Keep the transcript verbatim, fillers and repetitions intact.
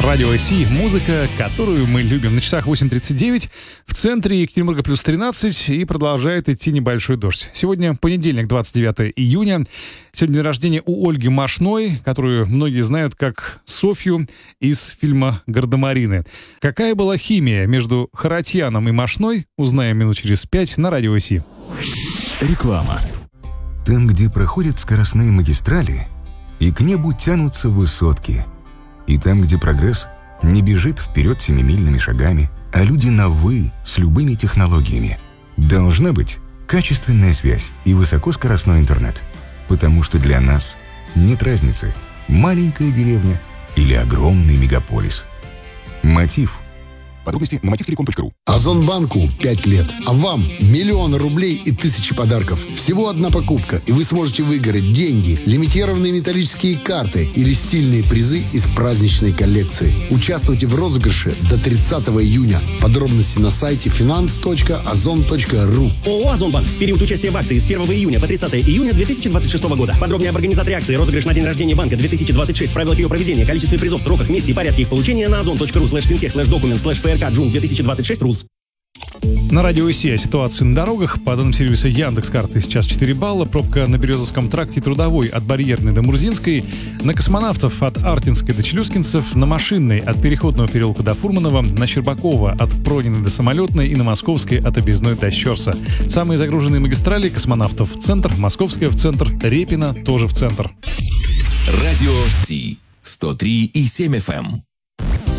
Радио Си, музыка, которую мы любим. На часах восемь тридцать девять, в центре Екатеринбурга плюс тринадцать, и продолжает идти небольшой дождь. Сегодня понедельник, двадцать девятое июня. Сегодня день рождения у Ольги Машной, которую многие знают как Софью из фильма «Гардемарины». Какая была химия между Харатьяном и Машной, узнаем минут через пять на Радио Си. Реклама. Там, где проходят скоростные магистрали, и к небу тянутся высотки. И там, где прогресс не бежит вперед семимильными шагами, а люди на «вы» с любыми технологиями. Должна быть качественная связь и высокоскоростной интернет. Потому что для нас нет разницы, маленькая деревня или огромный мегаполис. Мотив. Подробности на мотив телеком точка ру. Озонбанку пять лет, а вам миллионы рублей и тысячи подарков. Всего одна покупка, и вы сможете выиграть деньги, лимитированные металлические карты или стильные призы из праздничной коллекции. Участвуйте в розыгрыше до тридцатого июня. Подробности на сайте финанс точка озон точка ру. ООО «Озонбанк». Период участия в акции с первого июня по тридцатое июня две тысячи двадцать шестого года. Подробнее об организаторе акции, розыгрыш на день рождения банка две тысячи двадцать шесть, правила ее проведения, количестве призов, сроках, месте и порядке их получения на озон точка ру слэш финтех слэш документ слэш ФРК Джун две тысячи двадцать шесть рулс. На Радио Си о ситуации на дорогах. По данным сервиса Яндекс.Карты сейчас четыре балла. Пробка на Березовском тракте Трудовой от Барьерной до Мурзинской. На Космонавтов от Артинской до Челюскинцев. На Машинной от Переходного переулка до Фурманова. На Щербакова от Пронина до Самолетной. И на Московской от Объездной до Щерса. Самые загруженные магистрали: Космонавтов в центр, Московская в центр, Репина тоже в центр. Радио Си сто три и семь эф эм.